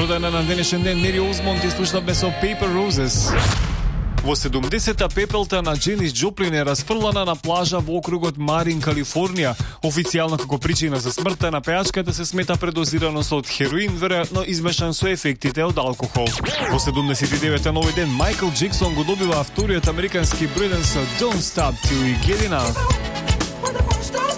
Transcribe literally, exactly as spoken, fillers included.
родена на денешен ден Мери Озмонд и слушнавме со Paper Roses. Во седумдесетта пепелта на Дженис Джоплин е расфрлана на плажа во округот Марин, Калифорнија. Официјално како причина за смртта на пејачката се смета предозираност од хероин, веројатно измешан со ефектите од алкохол. Во седумдесет и деветта на овој ден Майкл Джексон го добива вториот американски бројден со Don't Stop Till You Get Enough.